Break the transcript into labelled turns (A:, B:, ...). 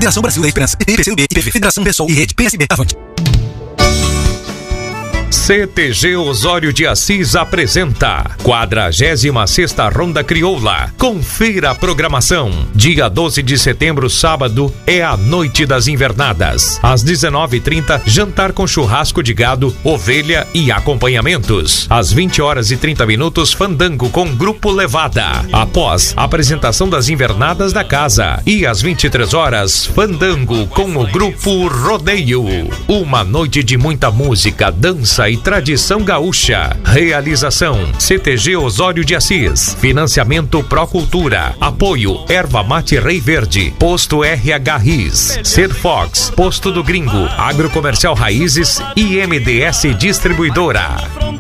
A: Federação Brasil da Esperança, PCdoB, IPV, Federação Pessoal e Rede PSB. Avante.
B: CTG Osório de Assis apresenta 46ª Ronda Crioula. Confira a programação. Dia 12 de setembro, sábado, é a Noite das Invernadas. Às 19h30, jantar com churrasco de gado, ovelha e acompanhamentos. Às 20h30, fandango com Grupo Levada. Após, apresentação das Invernadas da casa. E às 23h, fandango com o Grupo Rodeio. Uma noite de muita música, dança e tradição gaúcha. Realização: CTG Osório de Assis. Financiamento Procultura. Apoio: Erva Mate Rei Verde. Posto RH RIS. Ser Fox. Posto do Gringo. Agrocomercial Raízes e MDS Distribuidora.